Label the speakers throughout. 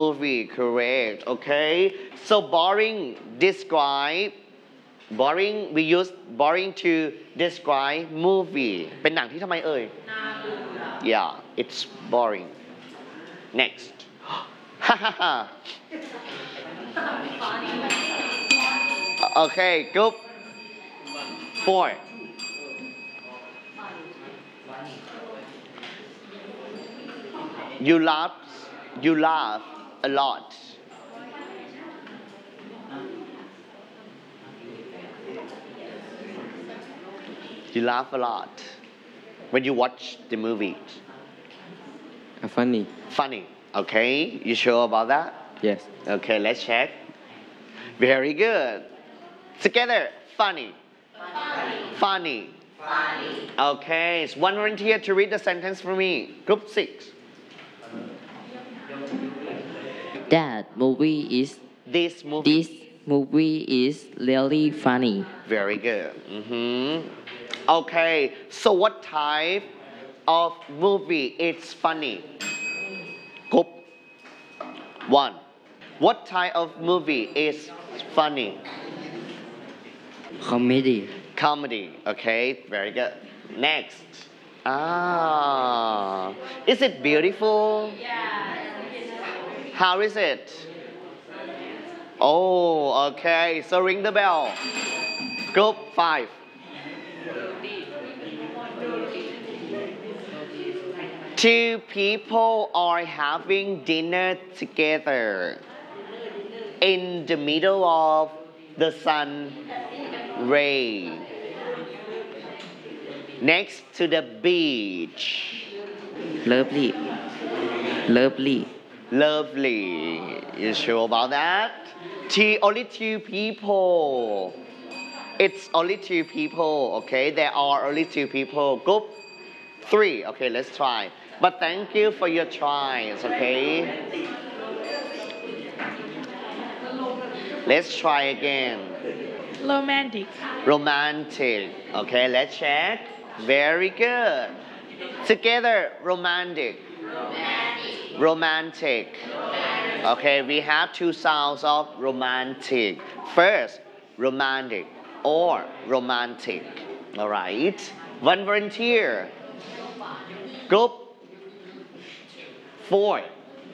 Speaker 1: movie, correct. Okay. So boring describe boring we use boring to describe movie เป็นหนังที่ทำไมเอ่ย yeah it's boring next okay group 4 you laugh a lot you laugh a lot when you watch the movie
Speaker 2: Funny.
Speaker 1: funny okay you sure about that
Speaker 2: Yes.
Speaker 1: okay let's check very good together funny funny okay so one volunteer to read the sentence for me group 6
Speaker 3: That movie is
Speaker 1: this movie
Speaker 3: this movie is really funny.
Speaker 1: very good okay so what type of movie is funny group 1 what type of movie is funny
Speaker 3: Comedy.
Speaker 1: comedy okay very good next is it beautiful how is it oh okay so ring the bell group 5 two people are having dinner together in the middle of the sun ray next to the beach
Speaker 3: Lovely. Lovely.
Speaker 1: lovely you sure about that only two people it's only two people okay there are only two people group 3 okay let's try but thank you for your tries okay let's try again
Speaker 4: Romantic.
Speaker 1: romantic okay let's check very good together romantic okay we have two sounds of romantic first romantic or romantic all right one volunteer group 4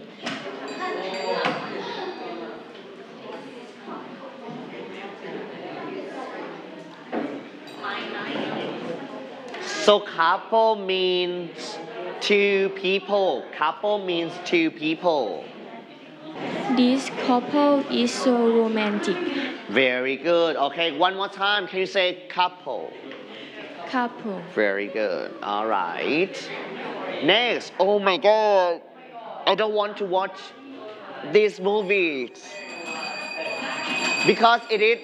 Speaker 1: so couple means two people couple means two people
Speaker 4: This couple is so romantic.
Speaker 1: very good okay one more time can you say couple
Speaker 4: Couple.
Speaker 1: very good all right next oh my god I don't want to watch this movie because it is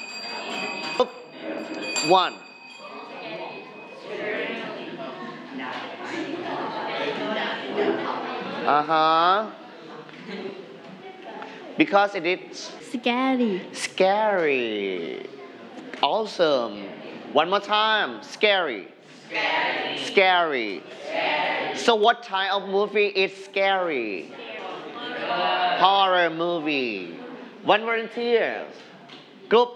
Speaker 1: 1 because it is
Speaker 4: Scary.
Speaker 1: scary awesome one more time scary scary so what type of movie is scary horror movie one volunteer group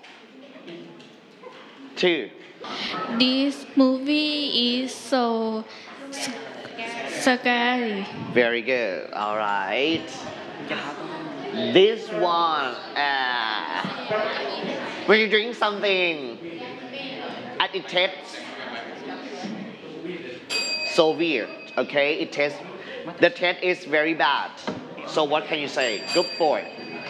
Speaker 1: 2
Speaker 4: This movie is so scary.
Speaker 1: very good all right this one when you drink something and it tastes so weird okay it tastes the taste is very bad so what can you say group 4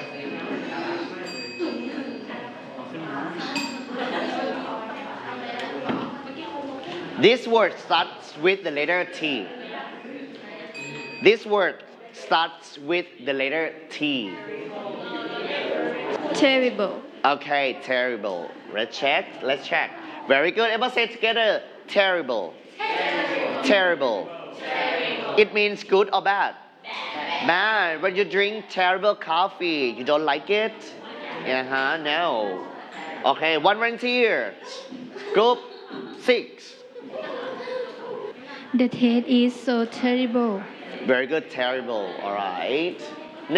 Speaker 1: this word starts with the letter T this word starts with the letter T
Speaker 4: Terrible.
Speaker 1: okay terrible let's check very good everybody say together terrible terrible it means good or bad bad when you drink terrible coffee you don't like it no okay one volunteer group 6
Speaker 4: The taste is so terrible.
Speaker 1: very good terrible all right